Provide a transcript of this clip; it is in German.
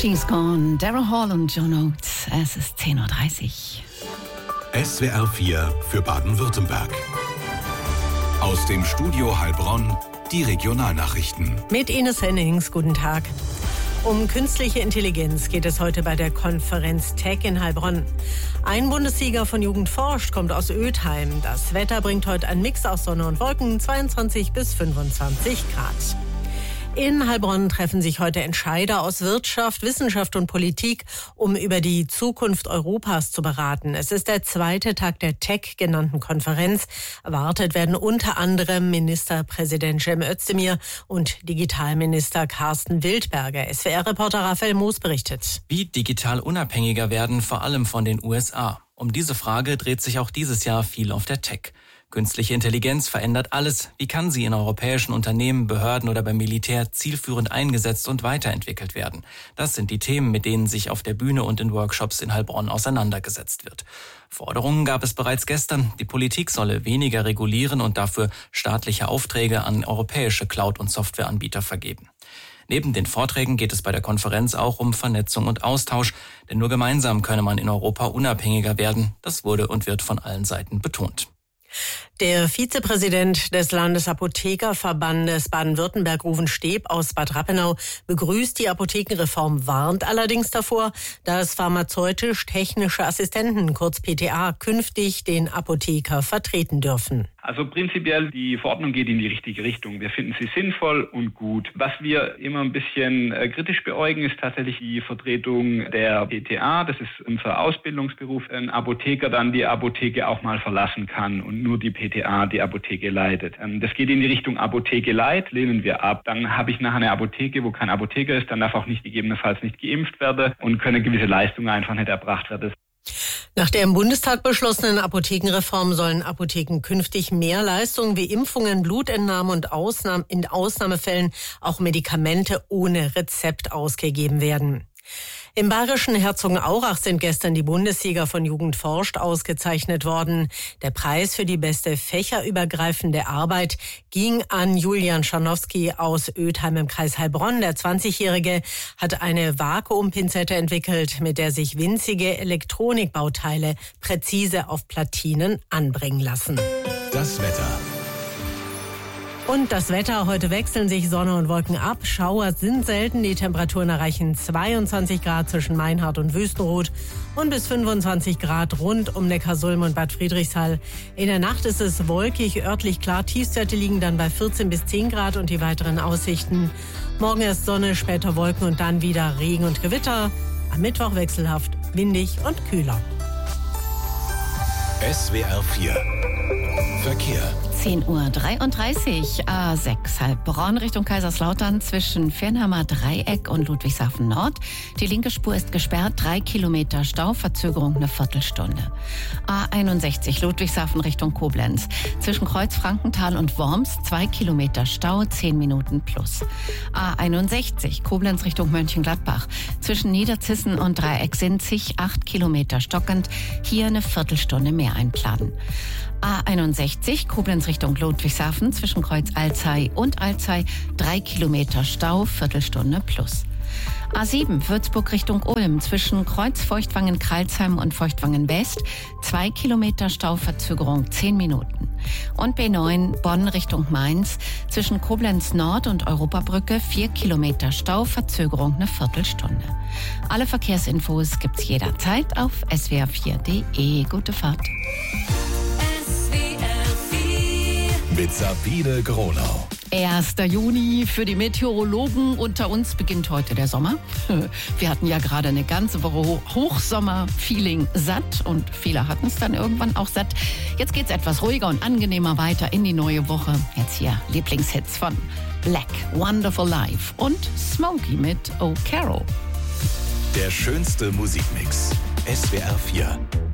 She's Gone, Daryl Hall und John Oates. Es ist 10:30 Uhr. SWR 4 für Baden-Württemberg. Aus dem Studio Heilbronn die Regionalnachrichten. Mit Ines Hennings, guten Tag. Um künstliche Intelligenz geht es heute bei der Konferenz Tech in Heilbronn. Ein Bundessieger von Jugend forscht kommt aus Ötheim. Das Wetter bringt heute einen Mix aus Sonne und Wolken, 22 bis 25 Grad. In Heilbronn treffen sich heute Entscheider aus Wirtschaft, Wissenschaft und Politik, um über die Zukunft Europas zu beraten. Es ist der zweite Tag der Tech genannten Konferenz. Erwartet werden unter anderem Ministerpräsident Cem Özdemir und Digitalminister Carsten Wildberger. SWR-Reporter Raphael Moos berichtet. Wie digital unabhängiger werden, vor allem von den USA. Um diese Frage dreht sich auch dieses Jahr viel auf der Tech. Künstliche Intelligenz verändert alles. Wie kann sie in europäischen Unternehmen, Behörden oder beim Militär zielführend eingesetzt und weiterentwickelt werden? Das sind die Themen, mit denen sich auf der Bühne und in Workshops in Heilbronn auseinandergesetzt wird. Forderungen gab es bereits gestern. Die Politik solle weniger regulieren und dafür staatliche Aufträge an europäische Cloud- und Softwareanbieter vergeben. Neben den Vorträgen geht es bei der Konferenz auch um Vernetzung und Austausch, denn nur gemeinsam könne man in Europa unabhängiger werden. Das wurde und wird von allen Seiten betont. Der Vizepräsident des Landesapothekerverbandes Baden-Württemberg, Ruven Steeb aus Bad Rappenau, begrüßt die Apothekenreform, warnt allerdings davor, dass pharmazeutisch-technische Assistenten, kurz PTA, künftig den Apotheker vertreten dürfen. Also prinzipiell, die Verordnung geht in die richtige Richtung. Wir finden sie sinnvoll und gut. Was wir immer ein bisschen kritisch beäugen, ist tatsächlich die Vertretung der PTA. Das ist unser Ausbildungsberuf. Ein Apotheker dann die Apotheke auch mal verlassen kann und nur die PTA die Apotheke leitet. Das geht in die Richtung Apotheke Light, lehnen wir ab. Dann habe ich nachher eine Apotheke, wo kein Apotheker ist. Dann darf auch gegebenenfalls nicht geimpft werden und können gewisse Leistungen einfach nicht erbracht werden. Nach der im Bundestag beschlossenen Apothekenreform sollen Apotheken künftig mehr Leistungen wie Impfungen, Blutentnahme und in Ausnahmefällen auch Medikamente ohne Rezept ausgegeben werden. Im bayerischen Herzogenaurach sind gestern die Bundessieger von Jugend forscht ausgezeichnet worden. Der Preis für die beste fächerübergreifende Arbeit ging an Julian Scharnowski aus Ötheim im Kreis Heilbronn. Der 20-Jährige hat eine Vakuumpinzette entwickelt, mit der sich winzige Elektronikbauteile präzise auf Platinen anbringen lassen. Das Wetter. Und das Wetter, heute wechseln sich Sonne und Wolken ab. Schauer sind selten, die Temperaturen erreichen 22 Grad zwischen Meinhard und Wüstenrot und bis 25 Grad rund um Neckarsulm und Bad Friedrichshall. In der Nacht ist es wolkig, örtlich klar. Tiefstwerte liegen dann bei 14 bis 10 Grad und die weiteren Aussichten. Morgen erst Sonne, später Wolken und dann wieder Regen und Gewitter. Am Mittwoch wechselhaft, windig und kühler. SWR 4 Verkehr. 10:33 Uhr, A6 Heilbronn Richtung Kaiserslautern zwischen Fernheimer Dreieck und Ludwigshafen Nord. Die linke Spur ist gesperrt, 3 Kilometer Stau, Verzögerung eine Viertelstunde. A61 Ludwigshafen Richtung Koblenz zwischen Kreuz-Frankenthal und Worms, 2 Kilometer Stau, 10 Minuten plus. A61 Koblenz Richtung Mönchengladbach zwischen Niederzissen und Dreieck-Sinzig, 8 Kilometer stockend, hier eine Viertelstunde mehr einplanen. A61 Koblenz Richtung Ludwigshafen zwischen Kreuz Alzey und Alzey, 3 Kilometer Stau, Viertelstunde plus. A7 Würzburg Richtung Ulm zwischen Kreuz Feuchtwangen-Kralsheim und Feuchtwangen-West, 2 Kilometer Stauverzögerung, 10 Minuten. Und B9 Bonn Richtung Mainz zwischen Koblenz Nord und Europabrücke, 4 Kilometer Stauverzögerung, eine Viertelstunde. Alle Verkehrsinfos gibt's jederzeit auf swr4.de. Gute Fahrt. Mit Sabine Gronau. 1. Juni für die Meteorologen unter uns beginnt heute der Sommer. Wir hatten ja gerade eine ganze Woche Hochsommer-Feeling satt und viele hatten es dann irgendwann auch satt. Jetzt geht's etwas ruhiger und angenehmer weiter in die neue Woche. Jetzt hier Lieblingshits von Black, Wonderful Life und Smokey mit Oh Carol. Der schönste Musikmix. SWR 4.